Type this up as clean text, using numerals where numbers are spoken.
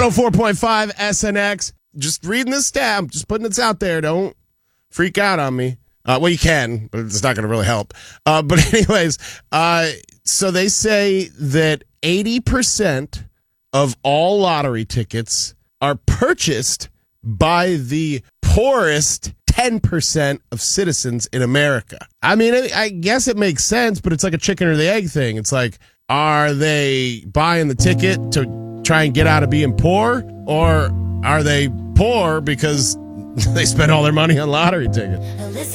104.5 SNX. Just reading this stat. I'm just putting this out there. Don't freak out on me. Well, you can, but it's not going to really help. But anyways, so they say that 80% of all lottery tickets are purchased by the poorest 10% of citizens in America. I mean, I guess it makes sense, but it's like a chicken or the egg thing. It's like, are they buying the ticket to try and get out of being poor, or are they poor because they spend all their money on lottery tickets?